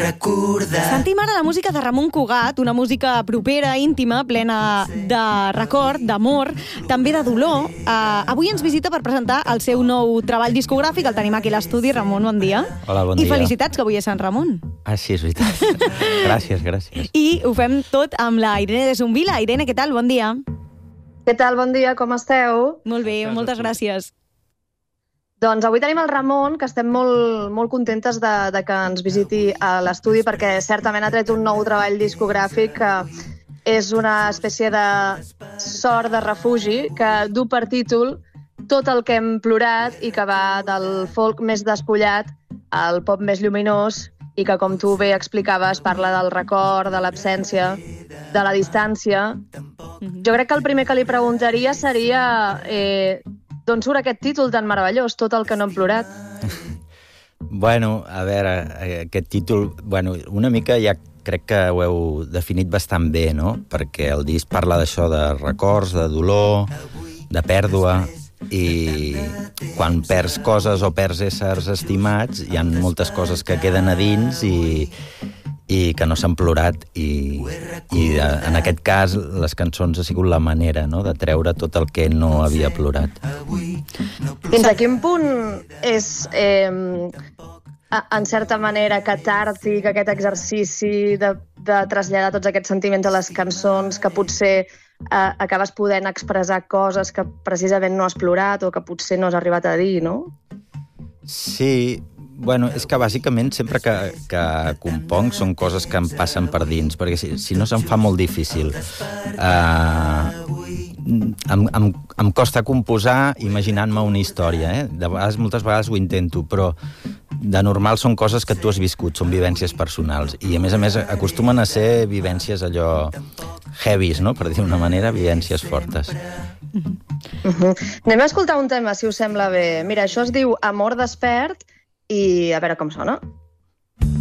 recordar. Sentim ara la música de Ramon Cugat, una música propera, íntima, plena de record, d'amor, també de dolor. Avui ens visita per presentar el seu nou treball discogràfic, el tenim aquí a l'estudi. Ramon, bon dia. Hola, bon dia. I felicitats, que avui és Sant Ramon. Ah, sí, és veritat. Gràcies. I ho fem tot amb la Irene de Zumbila. Irene, què tal? Bon dia. Què tal? Bon dia, com esteu? Molt bé, moltes gràcies. Doncs avui tenim el Ramon, que estem molt contentes de que ens visiti a l'estudi, perquè certament ha tret un nou treball discogràfic que és una espècie de sort de refugi, que du per títol Tot el que hem plorat i que va del folk més despullat al pop més lluminós i que, com tu bé explicaves, parla del record, de l'absència, de la distància. Jo crec que el primer que li preguntaria seria d'on surt aquest títol tan meravellós, Tot el que no hem plorat? Bueno, a veure, aquest títol, una mica ja crec que ho heu definit bastant bé, no? Perquè el disc parla d'això, de records, de dolor, de pèrdua, i quan perds coses o perds éssers estimats, hi ha moltes coses que queden a dins i que no s'han plorat, i en aquest cas les cançons ha sigut la manera, no?, de treure tot el que no havia plorat. Fins a quin punt és, en certa manera, catàrtic aquest exercici de traslladar tots aquests sentiments a les cançons, que potser acabes podent expressar coses que precisament no has plorat o que potser no has arribat a dir, no? Sí, és que bàsicament sempre que componc són coses que em passen per dins, perquè si no se'm fa molt difícil. Em costa composar imaginant-me una història, moltes vegades ho intento, però de normal són coses que tu has viscut, són vivències personals, i a més acostumen a ser vivències allò heavies, no?, per dir d'una manera, vivències fortes. Anem a escoltar un tema, si us sembla bé. Mira, això es diu Amor despert, i a veure com sona.